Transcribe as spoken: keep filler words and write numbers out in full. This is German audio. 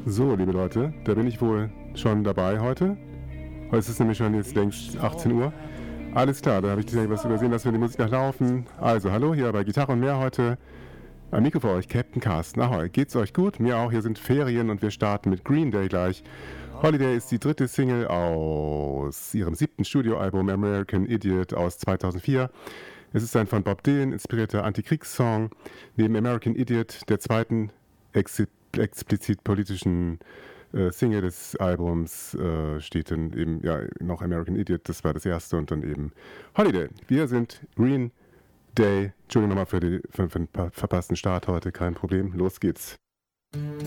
So, liebe Leute, da bin ich wohl schon dabei heute. Heute ist es nämlich schon jetzt längst achtzehn Uhr. Alles klar, da habe ich was übersehen, dass wir die Musik noch laufen. Also, hallo, hier bei Gitarre und mehr heute. Am Mikro für euch, Captain Carsten. Ahoi, geht's euch gut? Mir auch, hier sind Ferien und wir starten mit Green Day gleich. Holiday ist die dritte Single aus ihrem siebten Studioalbum American Idiot aus zweitausendvier. Es ist ein von Bob Dylan inspirierter Antikriegssong. Neben American Idiot, der zweiten ex explizit politischen äh, Single des Albums, äh, steht dann eben ja, noch American Idiot, das war das erste, und dann eben Holiday. Wir sind Green Day. Entschuldigung nochmal für, die, für, für den verpassten Start heute, kein Problem. Los geht's.